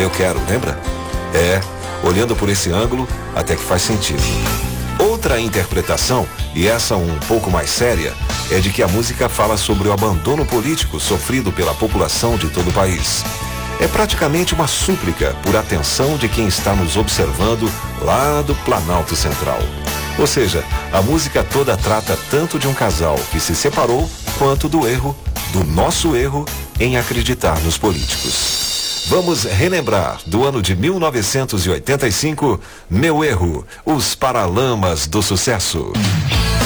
Eu Quero, lembra? Olhando por esse ângulo, até que faz sentido. Outra interpretação, e essa um pouco mais séria, é de que a música fala sobre o abandono político sofrido pela população de todo o país. É praticamente uma súplica por atenção de quem está nos observando lá do Planalto Central. Ou seja, a música toda trata tanto de um casal que se separou, quanto do erro, do nosso erro, em acreditar nos políticos. Vamos relembrar do ano de 1985, Meu Erro, os Paralamas do Sucesso.